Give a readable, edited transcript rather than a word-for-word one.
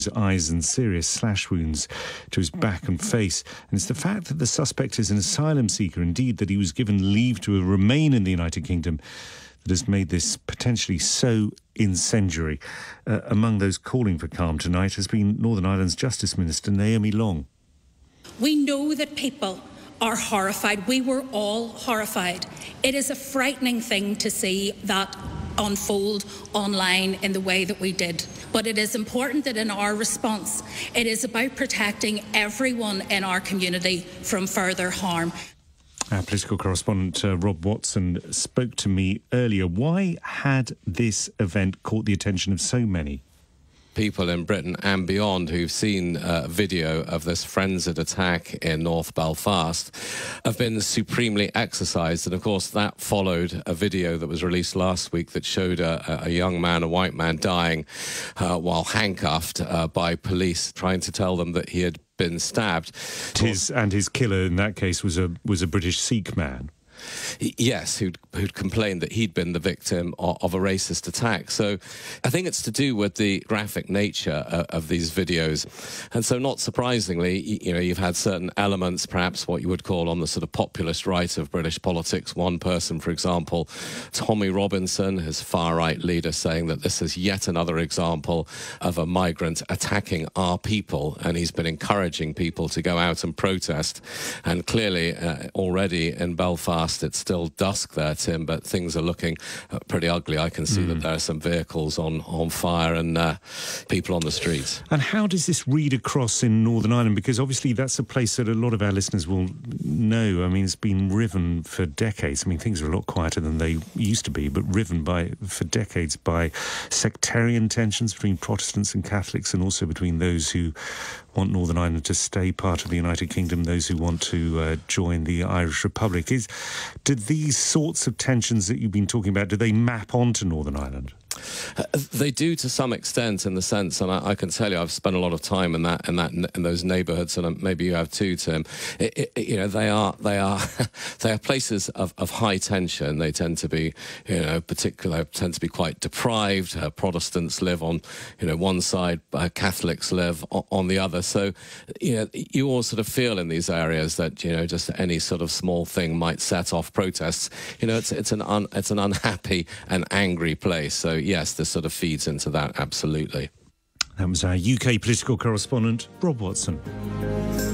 His eyes and serious slash wounds to his back and face. And it's the fact that the suspect is an asylum seeker, indeed that he was given leave to remain in the United Kingdom, that has made this potentially so incendiary. Among those calling for calm tonight has been Northern Ireland's Justice Minister Naomi Long. We know that people are horrified. We were all horrified. It is a frightening thing to see that unfold online in the way that we did. But it is important that in our response, it is about protecting everyone in our community from further harm. Our political correspondent Rob Watson spoke to me earlier. Why had this event caught the attention of so many? People in Britain and beyond who've seen video of this frenzied attack in North Belfast have been supremely exercised. And of course that followed a video that was released last week that showed a young man, a white man, dying while handcuffed by police, trying to tell them that he had been stabbed. His killer in that case was a British Sikh man. Yes, who'd complained that he'd been the victim of a racist attack. So I think it's to do with the graphic nature of these videos. And so not surprisingly, you know, you've had certain elements, perhaps what you would call on the sort of populist right of British politics. One person, for example, Tommy Robinson, his far-right leader, saying that this is yet another example of a migrant attacking our people. And he's been encouraging people to go out and protest. And clearly, already in Belfast, it's still dusk there, Tim, but things are looking pretty ugly. I can see that there are some vehicles on fire and people on the streets. And how does this read across in Northern Ireland? Because obviously that's a place that a lot of our listeners will know. I mean, it's been riven for decades. I mean, things are a lot quieter than they used to be, but riven for decades by sectarian tensions between Protestants and Catholics, and also between those who want Northern Ireland to stay part of the United Kingdom, those who want to join the Irish Republic. Did these sorts of tensions that you've been talking about, do they map onto Northern Ireland? They do to some extent, in the sense, and I can tell you, I've spent a lot of time in those neighbourhoods, and maybe you have too, Tim. You know, they are places of high tension. They tend to be, you know, tend to be quite deprived. Protestants live on, you know, one side, Catholics live on the other. So, you know, you all sort of feel in these areas that, you know, just any sort of small thing might set off protests. You know, it's an unhappy and angry place. So yes, this sort of feeds into that, absolutely. That was our UK political correspondent, Rob Watson.